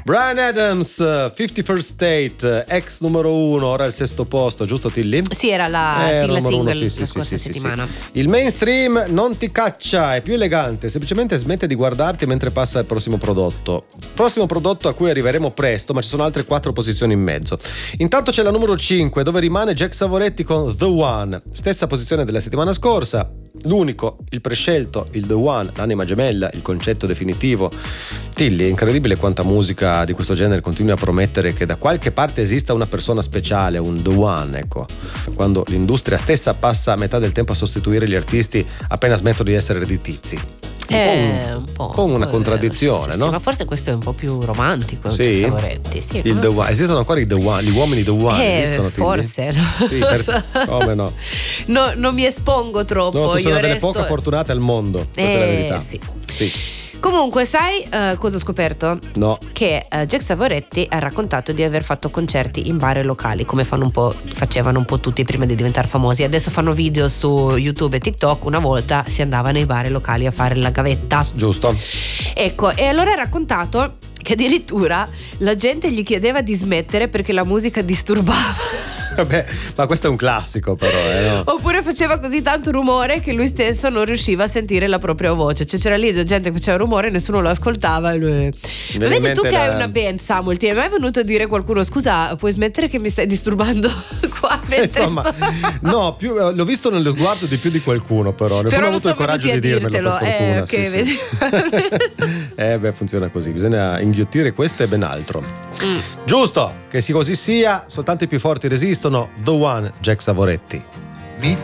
Bryan Adams, 51st State, ex numero 1, ora al 6° posto, giusto Tilly? Sì, era la sigla single sì, la scorsa settimana. Il mainstream non ti caccia, è più elegante, semplicemente smette di guardarti mentre passa il prossimo prodotto. Prossimo prodotto a cui arriveremo presto, ma ci sono altre 4 posizioni in mezzo. Intanto c'è la numero 5, dove rimane Jack Savoretti con The One, stessa posizione della settimana scorsa. L'unico, il prescelto, il The One, l'anima gemella, il concetto definitivo. Tilly, è incredibile quanta musica di questo genere continui a promettere che da qualche parte esista una persona speciale, un The One, ecco. Quando l'industria stessa passa metà del tempo a sostituire gli artisti appena smettono di essere redditizi. Un po' una contraddizione, sì, no? Ma forse questo è un po' più romantico. Sì? Savoretti. Sì, Il The One. Esistono ancora i The One, gli uomini The One? Esistono, forse. Sì, come no? Non mi espongo troppo. No, tu sei una delle resto... poche fortunate al mondo, questa è la verità. Sì. Comunque, sai cosa ho scoperto? No. Che Jack Savoretti ha raccontato di aver fatto concerti in bar e locali, come facevano un po' tutti prima di diventare famosi. Adesso fanno video su YouTube e TikTok. Una volta si andava nei bar e locali a fare la gavetta. Giusto. Ecco, e allora ha raccontato che addirittura la gente gli chiedeva di smettere perché la musica disturbava. Vabbè, ma questo è un classico però, no? Oppure faceva così tanto rumore che lui stesso non riusciva a sentire la propria voce. Cioè c'era lì gente che faceva rumore e nessuno lo ascoltava e lui... Ma vedi tu che hai una band, Samuel, ti è mai venuto a dire qualcuno: scusa, puoi smettere che mi stai disturbando qua mentre no, l'ho visto nello sguardo di più di qualcuno, però nessuno ha avuto il coraggio di dirmelo, per fortuna. Okay, vedi. Beh, funziona così, bisogna inghiottire questo e ben altro. Giusto, che così sia, soltanto i più forti resistono. The One, Jack Savoretti.